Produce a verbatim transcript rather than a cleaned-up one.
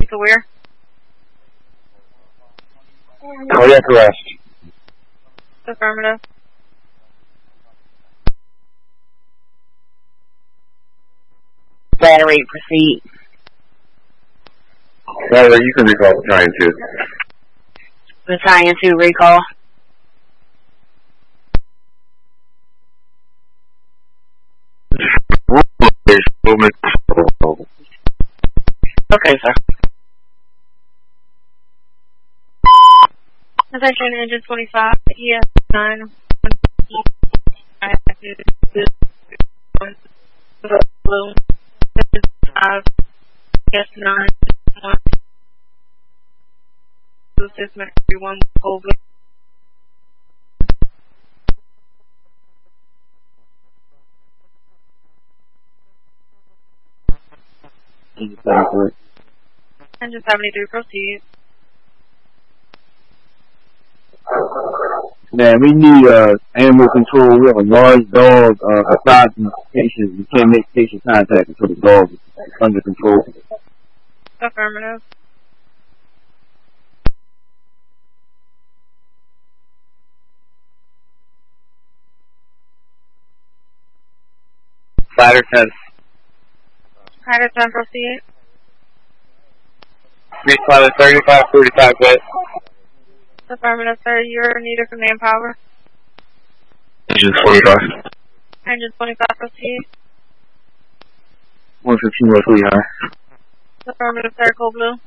to where? Cardiac arrest. Affirmative. Battery, proceed. Battery, you can recall Battalion two. Battalion two, recall. Okay, sir. Attention, engine twenty-five, E S nine. Blue. five, E S nine. one. Assist Mercury one, over. Engine seventy-three, proceed. Man, we need uh, animal control. We have a large dog uh, aside from patient. We can't make patient contact until the dog is under control. Affirmative. Ladder ten. Ladder ten, proceed. Smith Ladder thirty-five forty-five, west. Affirmative, sir. You're needed for manpower. Engine twenty-five. Engine twenty-five, proceed. one fifteen West Lehigh. Affirmative, sir. Cold Blue.